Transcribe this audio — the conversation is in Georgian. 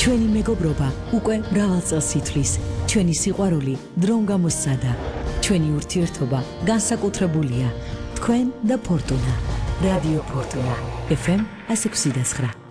ჩვენი მეგობრობა უკვე მრავალ წელს ითვლის. ჩვენი სიყვარული დრომ გამოსცადა. ჩვენი ურთიერთობა განსაკუთრებულია. თქვენ და ფორტუნა. რადიო ფორტუნა FM 106.9